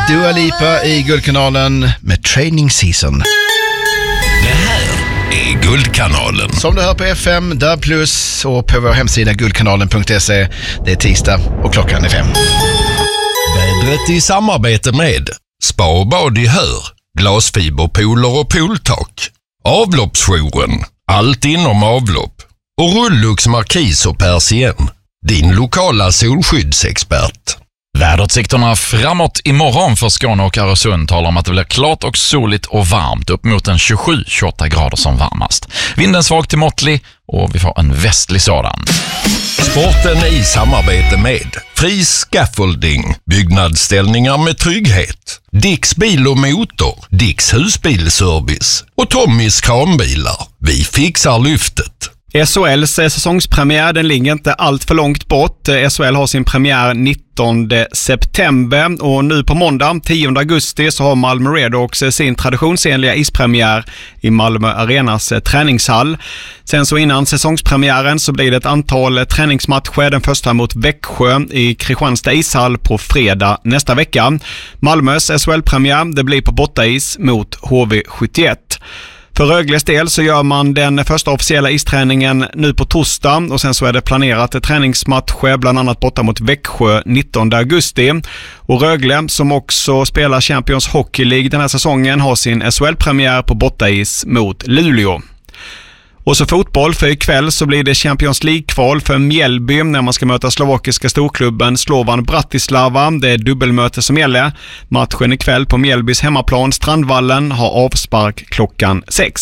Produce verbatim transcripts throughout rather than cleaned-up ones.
Dua Lipa i Guldkanalen med Training Season. Det här är Guldkanalen. Som du hör på F M, där plus och på vår hemsida guldkanalen punkt se. Det är tisdag och klockan är fem. Vädret i samarbete med Spa och bad i Hör, glasfiberpooler och pooltak, avloppsjouren, allt inom avlopp och Rullux Markis och Persien, din lokala solskyddsexpert. Väderutsikterna framåt imorgon för Skåne och Öresund talar om att det blir klart och soligt och varmt, upp mot en tjugosju till tjugoåtta grader som varmast. Vinden svag till måttlig och vi får en västlig sådan. Sporten i samarbete med Fri Scaffolding, byggnadsställningar med trygghet, Dicks bil och motor, Dicks husbilservice och Tommys kranbilar. Vi fixar lyftet. S H L:s säsongspremiär, den ligger inte allt för långt bort. S H L har sin premiär nittonde september och nu på måndag tionde augusti så har Malmö Redhawks sin traditionsenliga ispremiär i Malmö Arenas träningshall. Sen så innan säsongspremiären så blir det ett antal träningsmatcher, den första mot Växjö i Kristianstad ishall på fredag nästa vecka. Malmös S H L-premiär, det blir på bortais mot H V sjuttioett. För Rögles del så gör man den första officiella isträningen nu på torsdag och sen så är det planerat träningsmatcher bland annat borta mot Växjö nittonde augusti. Och Rögle, som också spelar Champions Hockey League den här säsongen, har sin S H L-premiär på bortais mot Luleå. Och så fotboll, för ikväll så blir det Champions League-kval för Mjällby när man ska möta slovakiska storklubben Slovan Bratislava. Det är dubbelmöte som gäller. Matchen ikväll på Mjällbys hemmaplan Strandvallen har avspark klockan sex.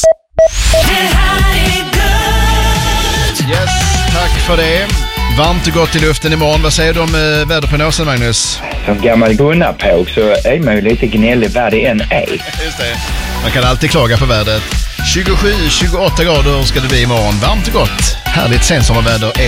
Yes, tack för det. Varmt och gott i luften imorgon. Vad säger du om eh, väderprognosen, Magnus? Som gammal gunnarpåg så är man ju lite gnällig vad det än är. Just det. Man kan alltid klaga på vädret. tjugosju till tjugoåtta grader ska det bli imorgon. Varmt och gott. Härligt sensommarväder.